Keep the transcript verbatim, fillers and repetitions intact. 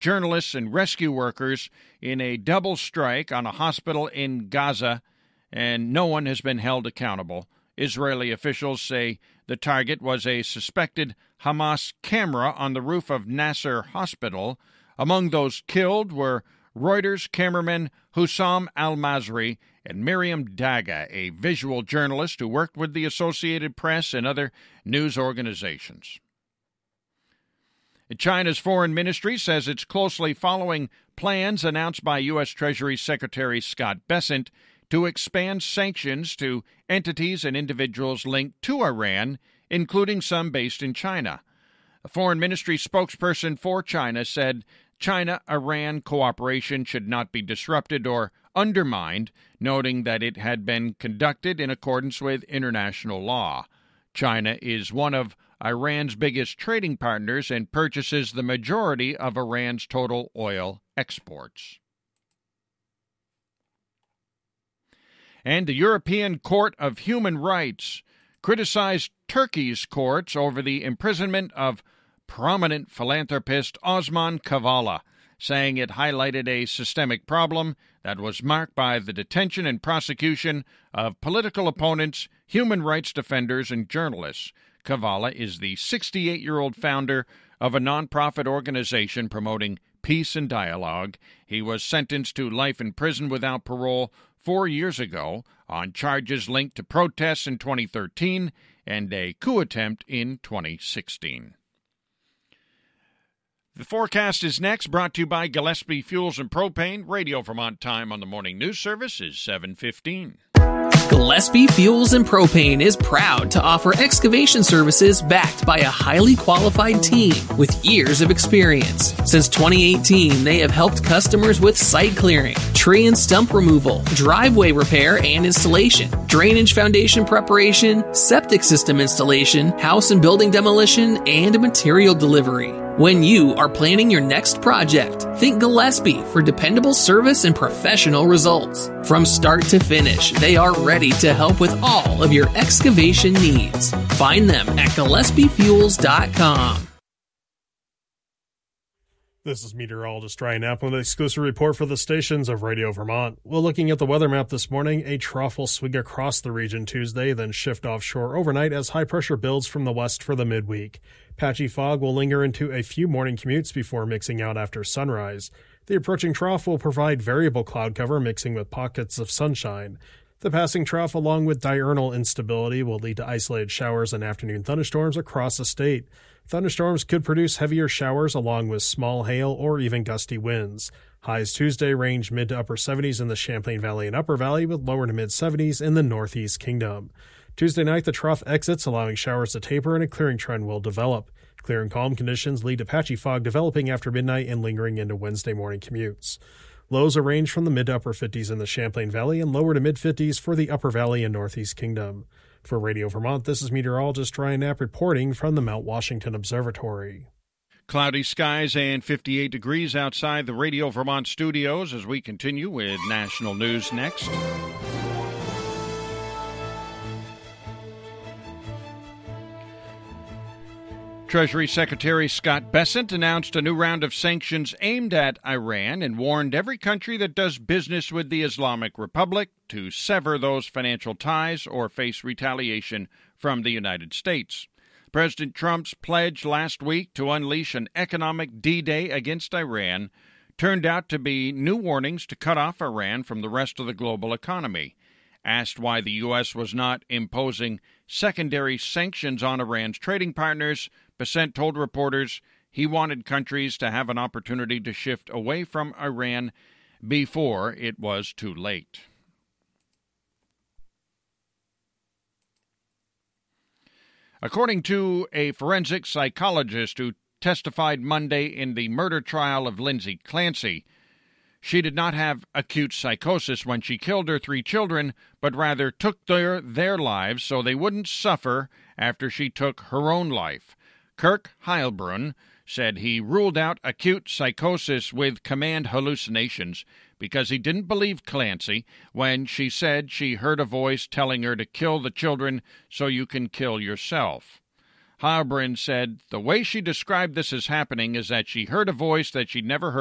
journalists and rescue workers in a double strike on a hospital in Gaza, and no one has been held accountable. Israeli officials say the target was a suspected Hamas camera on the roof of Nasser Hospital. Among those killed were Reuters cameraman Hussam al-Masri and Miriam Daga, a visual journalist who worked with the Associated Press and other news organizations. China's foreign ministry says it's closely following plans announced by U S. Treasury Secretary Scott Bessent to expand sanctions to entities and individuals linked to Iran, including some based in China. A foreign ministry spokesperson for China said China-Iran cooperation should not be disrupted or undermined, noting that it had been conducted in accordance with international law. China is one of Iran's biggest trading partners and purchases the majority of Iran's total oil exports. And the European Court of Human Rights criticized Turkey's courts over the imprisonment of prominent philanthropist Osman Kavala, saying it highlighted a systemic problem that was marked by the detention and prosecution of political opponents, human rights defenders, and journalists. Kavala is the sixty-eight-year-old founder of a nonprofit organization promoting peace and dialogue. He was sentenced to life in prison without parole four years ago on charges linked to protests in twenty thirteen and a coup attempt in twenty sixteen. The forecast is next, brought to you by Gillespie Fuels and Propane. Radio Vermont time on the morning news service is seven fifteen. Gillespie Fuels and Propane is proud to offer excavation services backed by a highly qualified team with years of experience. Since twenty eighteen, they have helped customers with site clearing, tree and stump removal, driveway repair and installation, drainage foundation preparation, septic system installation, house and building demolition, and material delivery. When you are planning your next project, think Gillespie for dependable service and professional results. From start to finish, they are ready to help with all of your excavation needs. Find them at Gillespie Fuels dot com. This is meteorologist Ryan Knapp with an exclusive report for the stations of Radio Vermont. Well, looking at the weather map this morning, a trough will swing across the region Tuesday, then shift offshore overnight as high pressure builds from the west for the midweek. Patchy fog will linger into a few morning commutes before mixing out after sunrise. The approaching trough will provide variable cloud cover mixing with pockets of sunshine. The passing trough, along with diurnal instability, will lead to isolated showers and afternoon thunderstorms across the state. Thunderstorms could produce heavier showers along with small hail or even gusty winds. Highs Tuesday range mid to upper seventies in the Champlain Valley and Upper Valley, with lower to mid seventies in the Northeast Kingdom. Tuesday night, the trough exits, allowing showers to taper and a clearing trend will develop. Clear and calm conditions lead to patchy fog developing after midnight and lingering into Wednesday morning commutes. Lows are range from the mid to upper fifties in the Champlain Valley and lower to mid fifties for the Upper Valley and Northeast Kingdom. For Radio Vermont, this is meteorologist Ryan Knapp reporting from the Mount Washington Observatory. Cloudy skies and fifty-eight degrees outside the Radio Vermont studios as we continue with national news next. Treasury Secretary Scott Bessent announced a new round of sanctions aimed at Iran and warned every country that does business with the Islamic Republic to sever those financial ties or face retaliation from the United States. President Trump's pledge last week to unleash an economic D-Day against Iran turned out to be new warnings to cut off Iran from the rest of the global economy. Asked why the U S was not imposing secondary sanctions on Iran's trading partners, Bessent told reporters he wanted countries to have an opportunity to shift away from Iran before it was too late. According to a forensic psychologist who testified Monday in the murder trial of Lindsay Clancy, she did not have acute psychosis when she killed her three children, but rather took their, their lives so they wouldn't suffer after she took her own life. Kirk Heilbrunn said he ruled out acute psychosis with command hallucinations because he didn't believe Clancy when she said she heard a voice telling her to kill the children so you can kill yourself. Heilbrunn said the way she described this as happening is that she heard a voice that she'd never heard